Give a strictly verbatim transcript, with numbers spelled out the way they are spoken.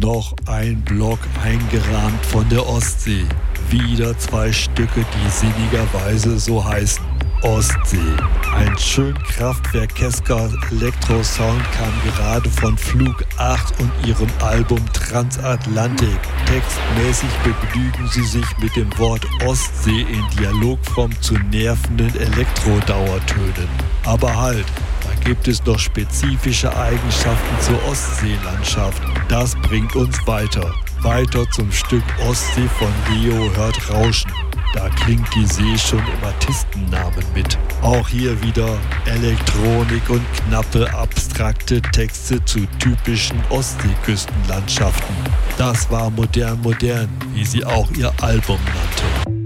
Noch ein Block eingerahmt von der Ostsee. Wieder zwei Stücke, die sinnigerweise so heißen. Ostsee. Ein schön kraftwerkesker Elektrosound kam gerade von Flug acht und ihrem Album Transatlantik. Textmäßig begnügen sie sich mit dem Wort Ostsee in Dialogform zu nervenden Elektrodauertönen. Aber halt, da gibt es noch spezifische Eigenschaften zur Ostseelandschaft. Das bringt uns weiter. Weiter zum Stück Ostsee von Leo hört Rauschen. Da klingt die See schon im Artistennamen mit. Auch hier wieder Elektronik und knappe, abstrakte Texte zu typischen Ostseeküstenlandschaften. Das war modern modern, wie sie auch ihr Album nannte.